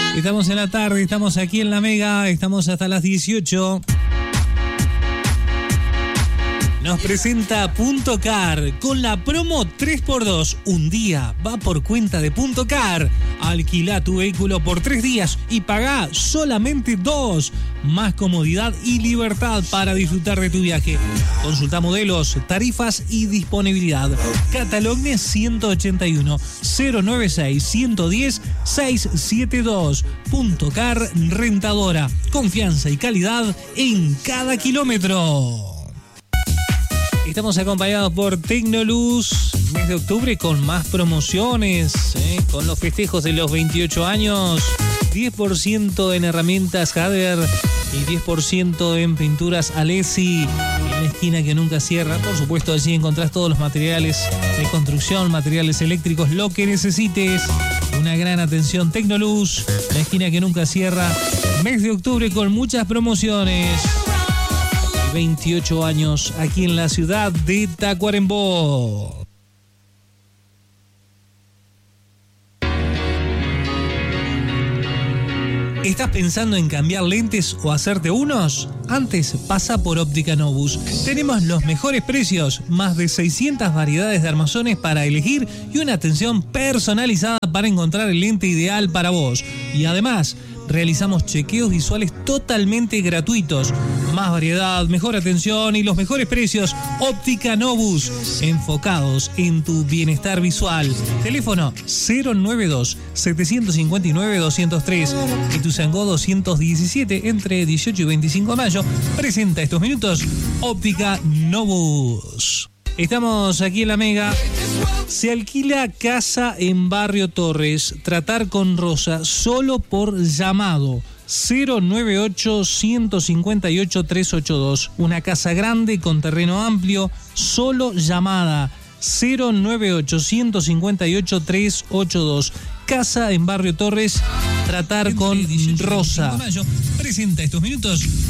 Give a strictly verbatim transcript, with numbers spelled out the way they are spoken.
Estamos en la tarde, estamos aquí en la Mega, estamos hasta las dieciocho. Nos presenta Punto Car con la promo tres por dos. Un día va por cuenta de Punto Car. Alquila tu vehículo por tres días y pagá solamente dos. Más comodidad y libertad para disfrutar de tu viaje. Consulta modelos, tarifas y disponibilidad. Catalogne ciento ochenta y uno, cero noventa y seis, ciento diez, seiscientos setenta y dos. Punto Car Rentadora. Confianza y calidad en cada kilómetro. Estamos acompañados por Tecnoluz, mes de octubre con más promociones, ¿eh? Con los festejos de los veintiocho años, diez por ciento en herramientas Hader y diez por ciento en pinturas Alessi, en la esquina que nunca cierra. Por supuesto, allí encontrás todos los materiales de construcción, materiales eléctricos, lo que necesites. Una gran atención, Tecnoluz, la esquina que nunca cierra, mes de octubre con muchas promociones. veintiocho años aquí en la ciudad de Tacuarembó. ¿Estás pensando en cambiar lentes o hacerte unos? Antes pasa por Óptica Novus. Tenemos los mejores precios, más de seiscientas variedades de armazones para elegir y una atención personalizada para encontrar el lente ideal para vos. Y además, realizamos chequeos visuales totalmente gratuitos. Más variedad, mejor atención y los mejores precios. Óptica Novus, enfocados en tu bienestar visual. Teléfono cero noventa y dos, setecientos cincuenta y nueve, doscientos tres. Ituzaingó doscientos diecisiete, entre dieciocho y veinticinco de mayo. Presenta estos minutos Óptica Novus. Estamos aquí en la Mega. Se alquila casa en Barrio Torres. Tratar con Rosa solo por llamado. cero noventa y ocho, ciento cincuenta y ocho, trescientos ochenta y dos. Una casa grande con terreno amplio. Solo llamada. cero noventa y ocho, ciento cincuenta y ocho, trescientos ochenta y dos. Casa en Barrio Torres. Tratar con Rosa. Presenta estos minutos